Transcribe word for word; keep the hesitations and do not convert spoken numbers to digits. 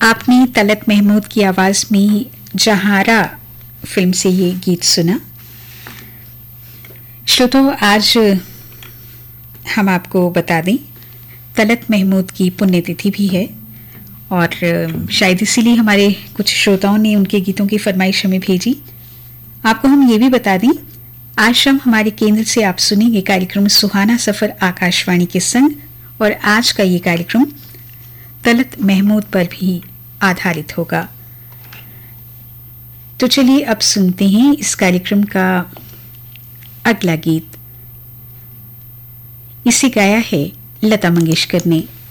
आपने तलत महमूद की आवाज में जहारा फिल्म से ये गीत सुना। श्रोताओ, आज हम आपको बता दें तलत महमूद की पुण्यतिथि भी है और शायद इसीलिए हमारे कुछ श्रोताओं ने उनके गीतों की फरमाइश हमें भेजी। आपको हम ये भी बता दें, आज शाम हमारे केंद्र से आप सुनेंगे कार्यक्रम सुहाना सफर आकाशवाणी के संग, और आज का ये कार्यक्रम तलत महमूद पर भी आधारित होगा। तो चलिए अब सुनते हैं इस कार्यक्रम का अगला गीत। इसे गाया है लता मंगेशकर ने।